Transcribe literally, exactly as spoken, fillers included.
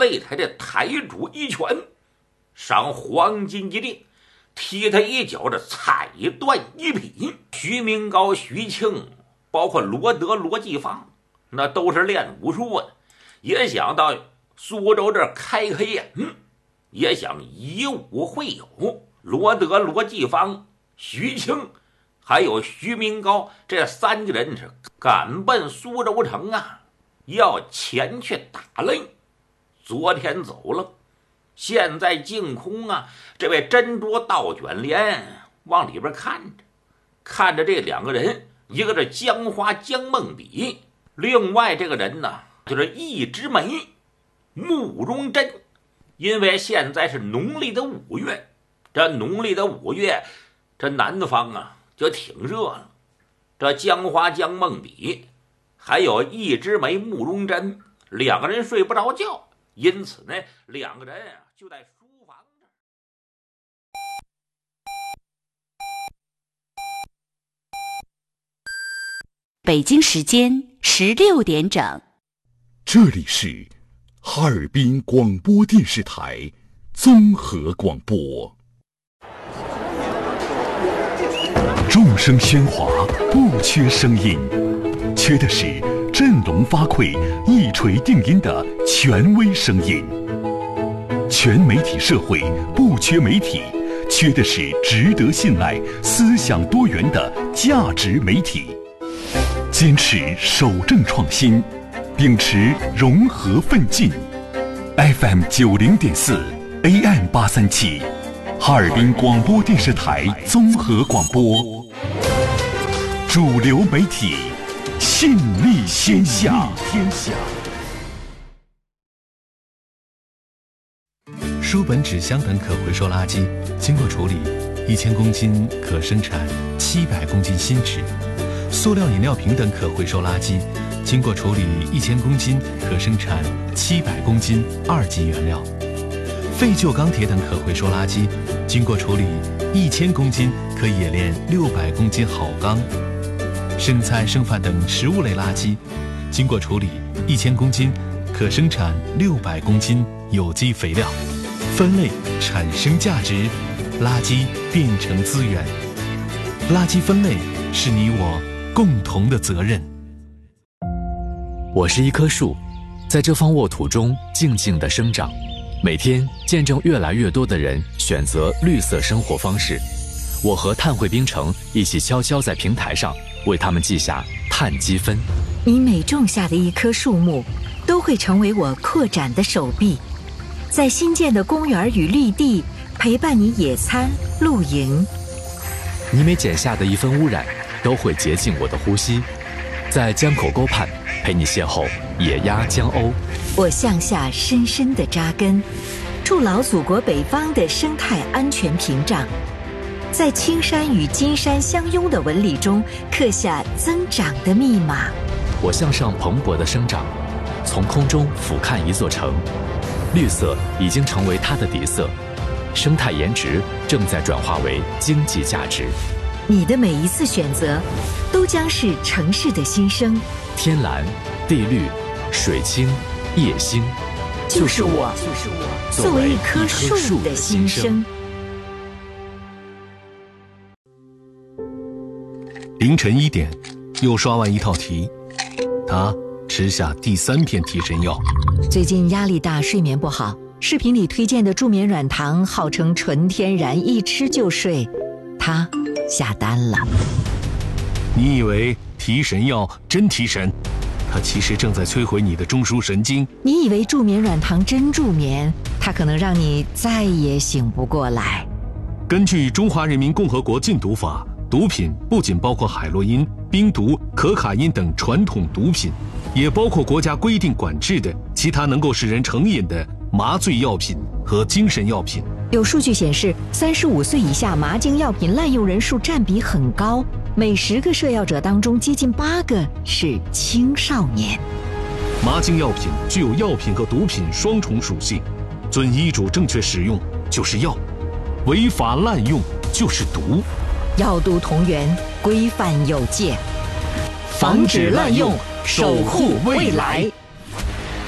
擂台的台主一拳，上黄金一令，踢他一脚，这踩断一匹。徐明高、徐庆，包括罗德、罗继芳，那都是练武术的，也想到苏州这开开眼，也想以武会友。罗德、罗继芳、徐庆还有徐明高这三个人是赶奔苏州城啊，要前去打擂。昨天走了，现在净空啊，这位珍珠倒卷帘往里边看着，看着这两个人，一个是江花江梦比，另外这个人呢就是一枝梅慕容珍。因为现在是农历的五月，这农历的五月，这南方啊就挺热了。这江花江梦比还有一枝梅慕容珍，两个人睡不着觉，因此呢，两个人就在书房这儿。 北京时间十六点整， 这里是哈尔滨广播电视台综合广播。众声喧哗，不缺声音，缺的是振聋发聩、一锤定音的权威声音。全媒体社会不缺媒体，缺的是值得信赖、思想多元的价值媒体。坚持守正创新，秉持融合奋进。F M 九零点四 A M 八三七，哈尔滨广播电视台综合广播，主流媒体，信力天下。天下。 书本、纸箱等可回收垃圾经过处理，一千公斤可生产七百公斤新纸；塑料饮料瓶等可回收垃圾经过处理，一千公斤可生产七百公斤二级原料；废旧钢铁等可回收垃圾经过处理，一千公斤可冶炼六百公斤好钢；剩菜剩饭等食物类垃圾经过处理，一千公斤可生产六百公斤有机肥料。分类产生价值，垃圾变成资源。垃圾分类是你我共同的责任。 我是一棵树，在这方沃土中静静地生长，每天见证越来越多的人选择绿色生活方式。我和碳汇冰城一起悄悄在平台上为他们记下碳积分。 你每种下的一棵树木，都会成为我扩展的手臂，在新建的公园与绿地陪伴你野餐露营。 你每剪下的一分污染，都会洁净我的呼吸，在江口沟畔陪你邂逅野鸭江鸥。 我向下深深地扎根，筑牢祖国北方的生态安全屏障，在青山与金山相拥的纹理中刻下增长的密码。 我向上蓬勃地生长，从空中俯瞰一座城，绿色已经成为它的底色，生态颜值正在转化为经济价值。 你的每一次选择，都将是城市的新生。 天蓝、地绿、水清、夜星， 就是我，就是我，作为一棵树的新生。 凌晨一点，又刷完一套题，他吃下第三片提神药。 最近压力大，睡眠不好，视频里推荐的助眠软糖号称纯天然，一吃就睡，他下单了。 你以为提神药真提神，它其实正在摧毁你的中枢神经。 你以为助眠软糖真助眠，它可能让你再也醒不过来。 根据《中华人民共和国禁毒法》，毒品不仅包括海洛因、冰毒、可卡因等传统毒品，也包括国家规定管制的其他能够使人成瘾的麻醉药品和精神药品。 有数据显示，三十五岁以下麻精药品滥用人数占比很高，每十个摄药者当中接近八个是青少年。 麻精药品具有药品和毒品双重属性，遵医嘱正确使用就是药，违法滥用就是毒。 药毒同源，规范有界，防止滥用，守护未来。